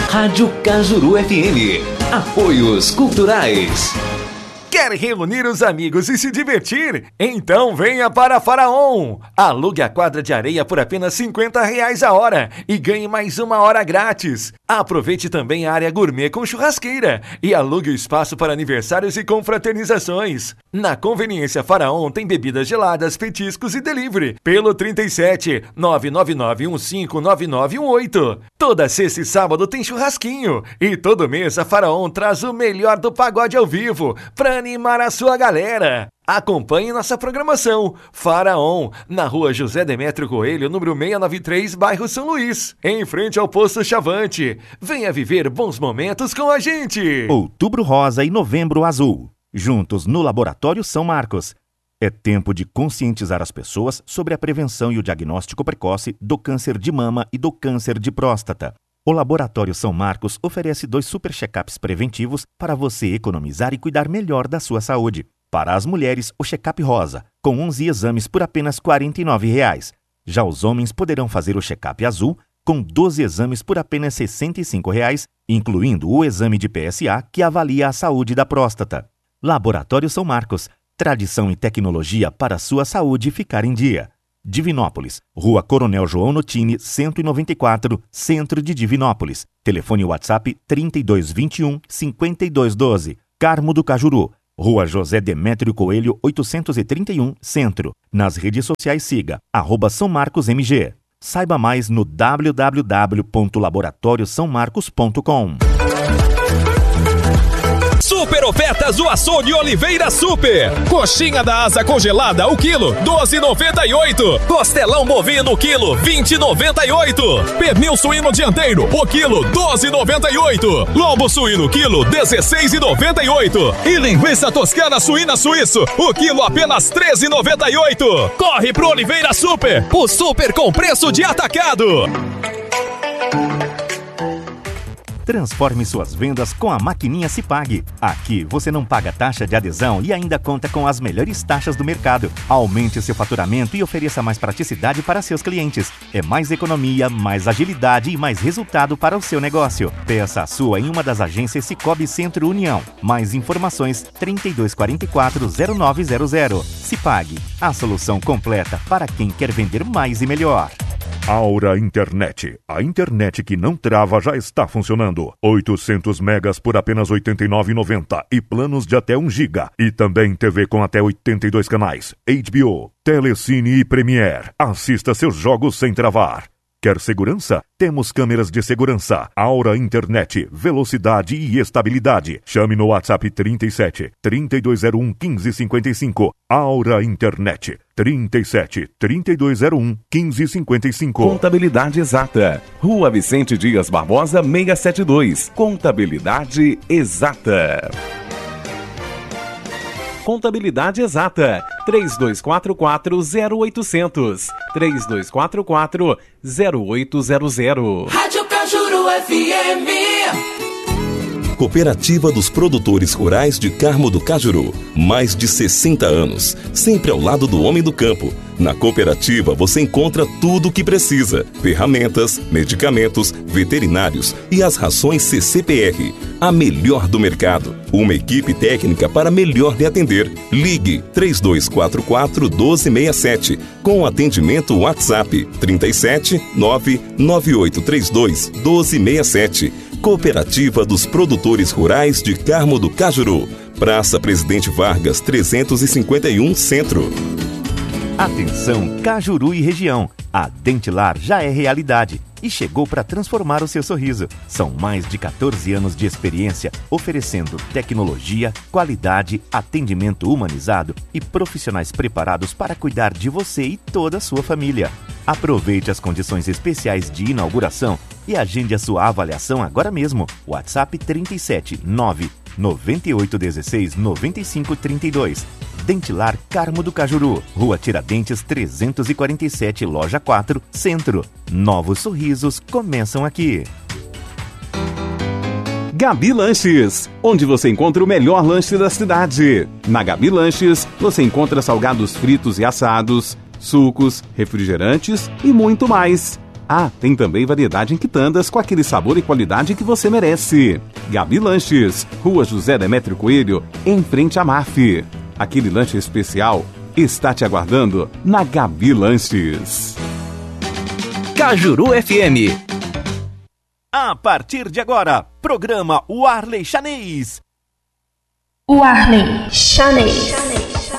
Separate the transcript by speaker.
Speaker 1: Rádio Cajuru FM. Apoios culturais.
Speaker 2: Quer reunir os amigos e se divertir? Então venha para Faraon! Alugue a quadra de areia por apenas R$50 a hora e ganhe mais 1 hora grátis. Aproveite também a área gourmet com churrasqueira e alugue o espaço para aniversários e confraternizações. Na Conveniência Faraon tem bebidas geladas, petiscos e delivery pelo 37 999159918. Toda sexta e sábado tem churrasquinho e todo mês a Faraon traz o melhor do pagode ao vivo para animar a sua galera. Acompanhe nossa programação. Faraon, na rua José Demétrio Coelho, número 693, bairro São Luís, em frente ao Posto Chavante. Venha viver bons momentos com a gente.
Speaker 3: Outubro Rosa e Novembro Azul. Juntos no Laboratório São Marcos. É tempo de conscientizar as pessoas sobre a prevenção e o diagnóstico precoce do câncer de mama e do câncer de próstata. O Laboratório São Marcos oferece 2 super check-ups preventivos para você economizar e cuidar melhor da sua saúde. Para as mulheres, o check-up rosa, com 11 exames por apenas R$ 49,00. Já os homens poderão fazer o check-up azul, com 12 exames por apenas R$ 65,00, incluindo o exame de PSA, que avalia a saúde da próstata. Laboratório São Marcos, tradição e tecnologia para a sua saúde ficar em dia. Divinópolis, Rua Coronel João Notini, 194, Centro de Divinópolis. Telefone WhatsApp 3221-5212. Carmo do Cajuru, Rua José Demétrio Coelho, 831, Centro. Nas redes sociais siga @SãoMarcosMG. Saiba mais no www.laboratoriosaomarcos.com.
Speaker 4: Super ofertas do Açougue Oliveira Super. Coxinha da asa congelada, o quilo, 12,98. Costelão bovino, o quilo, 20,98. Pernil suíno dianteiro, o quilo, 12,98. Lombo suíno, quilo, 16,98. E linguiça toscana suína suíço, o quilo, apenas 13,98. Corre pro Oliveira Super, o super com preço de atacado.
Speaker 3: Transforme suas vendas com a maquininha Cipag. Aqui você não paga taxa de adesão e ainda conta com as melhores taxas do mercado. Aumente seu faturamento e ofereça mais praticidade para seus clientes. É mais economia, mais agilidade e mais resultado para o seu negócio. Peça a sua em uma das agências Cicobi Centro União. Mais informações 3244-0900. Cipag, a solução completa para quem quer vender mais e melhor.
Speaker 5: Aura Internet. A internet que não trava já está funcionando. 800 megas por apenas R$ 89,90 e planos de até 1 giga. E também TV com até 82 canais. HBO, Telecine e Premiere. Assista seus jogos sem travar. Quer segurança? Temos câmeras de segurança. Aura Internet, velocidade e estabilidade. Chame no WhatsApp 37 3201 1555. Aura Internet 37 3201 1555.
Speaker 6: Contabilidade Exata. Rua Vicente Dias Barbosa 672. Contabilidade Exata. Contabilidade Exata, 3244-0800, 3244-0800.
Speaker 7: Rádio Cajuru FM.
Speaker 8: Cooperativa dos Produtores Rurais de Carmo do Cajuru. Mais de 60 anos, sempre ao lado do homem do campo. Na cooperativa você encontra tudo o que precisa: ferramentas, medicamentos, veterinários e as rações CCPR, a melhor do mercado. Uma equipe técnica para melhor lhe atender. Ligue 3244-1267 com atendimento WhatsApp 37 99832 1267. Cooperativa dos Produtores Rurais de Carmo do Cajuru. Praça Presidente Vargas 351 Centro.
Speaker 3: Atenção Cajuru e região. A Dentilar já é realidade e chegou para transformar o seu sorriso. São mais de 14 anos de experiência oferecendo tecnologia, qualidade, atendimento humanizado e profissionais preparados para cuidar de você e toda a sua família. Aproveite as condições especiais de inauguração e agende a sua avaliação agora mesmo. WhatsApp 37 9 9816 9532. Dentilar Carmo do Cajuru, Rua Tiradentes 347, Loja 4, Centro. Novos sorrisos começam aqui.
Speaker 6: Gabi Lanches, onde você encontra o melhor lanche da cidade. Na Gabi Lanches, você encontra salgados fritos e assados, sucos, refrigerantes e muito mais. Ah, tem também variedade em quitandas com aquele sabor e qualidade que você merece. Gabi Lanches, Rua José Demétrio Coelho, em frente à MAF. Aquele lanche especial está te aguardando na Gabi Lanches.
Speaker 1: Cajuru FM.
Speaker 3: A partir de agora, programa Warley Chanês.
Speaker 9: Warley Chanês.